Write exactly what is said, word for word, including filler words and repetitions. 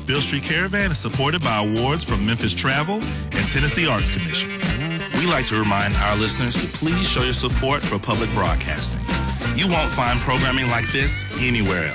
Beale Street Caravan is supported by awards from Memphis Travel and Tennessee Arts Commission. We like to remind our listeners to please show your support for public broadcasting. You won't find programming like this anywhere else.